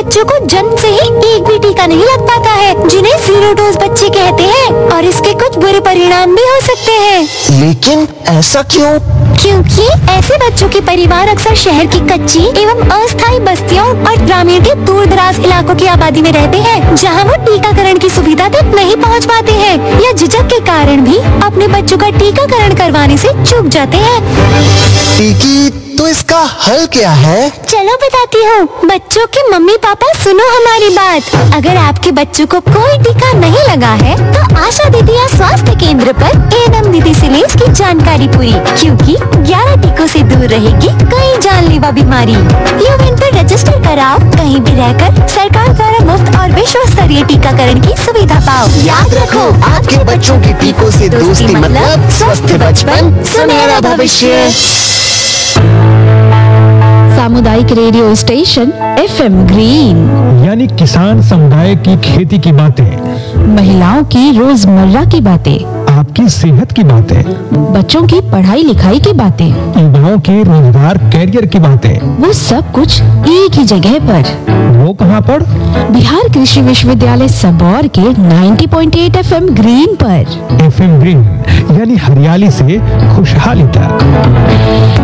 बच्चों को जन्म से ही एक भी टीका नहीं लग पाता है, जिन्हें 0 डोज बच्चे कहते हैं, और इसके कुछ बुरे परिणाम भी हो सकते हैं। लेकिन ऐसा क्यों? क्योंकि ऐसे बच्चों के परिवार अक्सर शहर की कच्ची एवं अस्थायी बस्तियों और ग्रामीण के दूर दराज इलाकों की आबादी में रहते हैं, जहां वो टीकाकरण की सुविधा तक नहीं पहुंच पाते हैं, या झिझक के कारण भी अपने बच्चों का टीकाकरण करवाने से चूक जाते हैं। टीकी, तो इसका हल क्या है? चलो बताती हूँ। बच्चों के मम्मी पापा सुनो हमारी बात। अगर आपके बच्चों को कोई टीका नहीं लगा है तो आशा दीदी या स्वास्थ्य केंद्र पर एएनएम दीदी से लें इसकी जानकारी पूरी, क्योंकि 11 टीकों से दूर रहेगी कई जानलेवा बीमारी। इन पर रजिस्टर कराओ, कहीं भी रहकर सरकार द्वारा मुफ्त और विश्व स्तरीय टीकाकरण की सुविधा पाओ। याद रखो, आपके बच्चों के टीकों से दोस्ती मतलब स्वस्थ बचपन, सुनहरा भविष्य। सामुदायिक रेडियो स्टेशन FM ग्रीन, यानी किसान समुदाय की खेती की बातें, महिलाओं की रोजमर्रा की बातें, आपकी सेहत की बातें, बच्चों की पढ़ाई लिखाई की बातें, युवाओं के रोजगार कैरियर की बातें, वो सब कुछ एक ही जगह पर। वो कहाँ पर? बिहार कृषि विश्वविद्यालय सबौर के 90.8 FM ग्रीन पर। FM ग्रीन, यानी हरियाली से खुशहाली तक।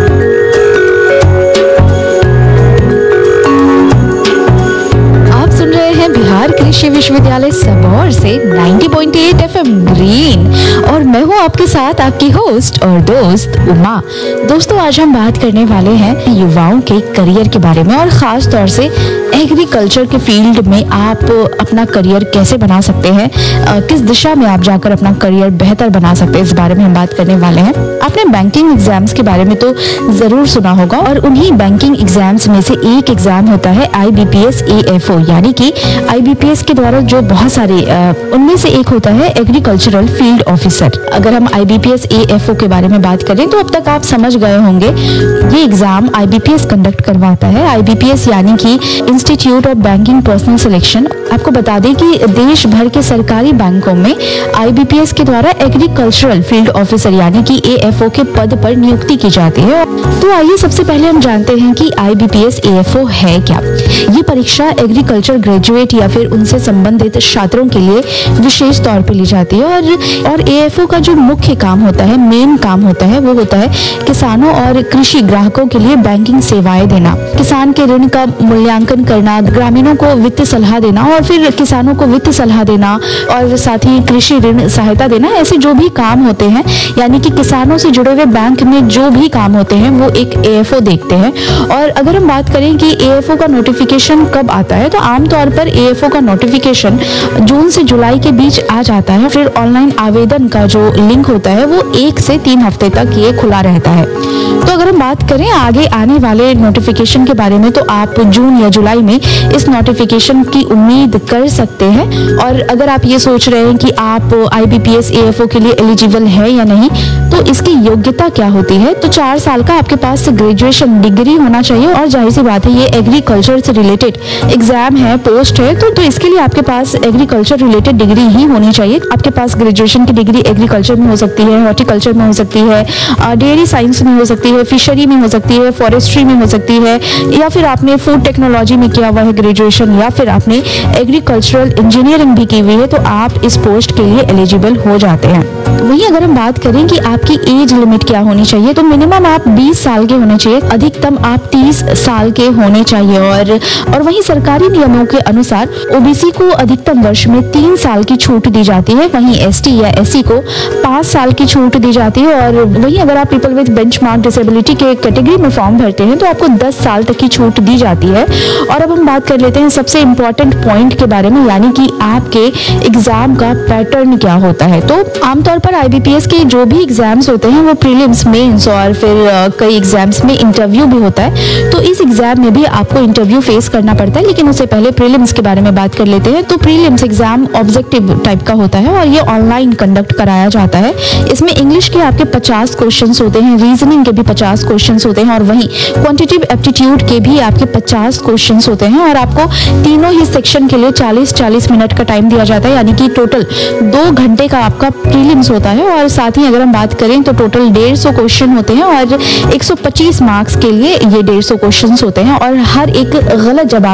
बिहार कृषि विश्वविद्यालय सबौर से 90.8 FM ग्रीन, और मैं हूँ आपके साथ आपकी होस्ट और दोस्त उमा। दोस्तों, आज हम बात करने वाले हैं युवाओं के करियर के बारे में, और खास तौर से एग्रीकल्चर के फील्ड में आप अपना करियर कैसे बना सकते हैं, किस दिशा में आप जाकर अपना करियर बेहतर बना सकते हैं, इस बारे में हम बात करने वाले हैं। आपने बैंकिंग एग्जाम्स के बारे में तो जरूर सुना होगा, और उन्हीं बैंकिंग एग्जाम्स में से एक एग्जाम होता है IBPS AFO, यानी कि IBPS के द्वारा जो बहुत सारे उनमें से एक होता है एग्रीकल्चरल फील्ड ऑफिसर। अगर हम IBPS AFO के बारे में बात करें तो अब तक आप समझ गए होंगे, ये एग्जाम IBPS कंडक्ट करवाता है। IBPS यानी कि institute of banking personal selection. आपको बता दें कि देश भर के सरकारी बैंकों में IBPS के द्वारा एग्रीकल्चरल फील्ड ऑफिसर यानी कि AFO के पद पर नियुक्ति की जाती है। तो आइए सबसे पहले हम जानते हैं कि IBPS AFO है क्या। ये परीक्षा एग्रीकल्चर ग्रेजुएट या फिर उनसे संबंधित छात्रों के लिए विशेष तौर पे ली जाती है, और AFO का जो मुख्य काम होता है, मेन काम होता है, वो होता है किसानों और कृषि ग्राहकों के लिए बैंकिंग सेवाएं देना, किसान के ऋण का मूल्यांकन करना, ग्रामीणों को वित्तीय सलाह देना, और फिर किसानों को वित्तीय सलाह देना, और साथ ही कृषि ऋण सहायता देना। ऐसे जो भी काम होते हैं, यानी कि किसानों से जुड़े हुए बैंक में जो भी काम होते हैं, वो एक AFO देखते हैं। और अगर हम बात करें कि AFO का नोटिफिकेशन कब आता है, तो आमतौर पर AFO का नोटिफिकेशन जून से जुलाई के बीच आ जाता है। फिर ऑनलाइन आवेदन का जो लिंक होता है वो 1 से 3 हफ्ते तक ये खुला रहता है। तो अगर हम बात करें आगे आने वाले नोटिफिकेशन के बारे में, तो आप जून या जुलाई में इस नोटिफिकेशन की उम्मीद कर सकते हैं। और अगर आप ये सोच रहे हैं कि आप IBPS AFO के लिए एलिजिबल है या नहीं, तो इसकी योग्यता क्या होती है, तो 4 साल का आपके पास ग्रेजुएशन डिग्री होना चाहिए। और जाहिर सी बात है, ये एग्रीकल्चर से रिलेटेड एग्जाम है, पोस्ट है, तो इसके लिए आपके पास एग्रीकल्चर रिलेटेड डिग्री ही होनी चाहिए। आपके पास ग्रेजुएशन की डिग्री एग्रीकल्चर में हो सकती है, हॉर्टिकल्चर में हो सकती है, डेयरी साइंस में हो सकती है, फिशरी में हो सकती है, फॉरेस्ट्री में हो सकती है, या फिर आपने फूड टेक्नोलॉजी में किया हुआ है ग्रेजुएशन, या फिर आपने एग्रीकल्चरल इंजीनियरिंग भी की हुई है, तो आप इस पोस्ट के लिए एलिजिबल हो जाते हैं। वहीं अगर हम बात करें कि आपकी एज लिमिट क्या होनी चाहिए, तो मिनिमम आप 20 साल के होने चाहिए, अधिकतम आप 30 साल के होने चाहिए। और वहीं सरकारी नियमों के अनुसार OBC को अधिकतम वर्ष में 3 साल की छूट दी जाती है, वहीं ST या SC को 5 साल की छूट दी जाती है। और वहीं अगर आप पीपल विद बेंचमार्क डिसेबिलिटी के कैटेगरी में फॉर्म भरते हैं, तो आपको 10 साल तक की छूट दी जाती है। और अब हम बात कर लेते हैं सबसे इम्पोर्टेंट पॉइंट के बारे में, यानी कि आपके एग्जाम का पैटर्न क्या होता है। तो आमतौर पर IBPS के जो भी एग्जाम्स होते हैं, वो प्रीलिम्स, मेंस और फिर कई एग्जाम्स में इंटरव्यू भी होता है। तो इस एग्जाम में भी आपको इंटरव्यू फेस करना पड़ता है, लेकिन उससे पहले प्रीलिम्स के बारे में बात कर लेते हैं। तो प्रीलिम्स एग्जाम ऑब्जेक्टिव टाइप का होता है, और ये ऑनलाइन कंडक्ट कराया जाता है। इसमें इंग्लिश के आपके 50 क्वेश्चंस होते हैं, रीजनिंग के भी 50 क्वेश्चंस होते हैं, और वहीं क्वांटिटेटिव एप्टीट्यूड के भी आपके 50 क्वेश्चंस होते हैं। और आपको तीनों ही सेक्शन के लिए 40-40 मिनट का टाइम दिया जाता है, यानी कि टोटल 2 घंटे का आपका प्रीलिम्स होता है। और साथ ही अगर हम बात करें तो टोटल 150 क्वेश्चन होते हैं, और 125 मार्क्स के लिए ये 150 क्वेश्चंस होते हैं, और हर एक गलत जवाब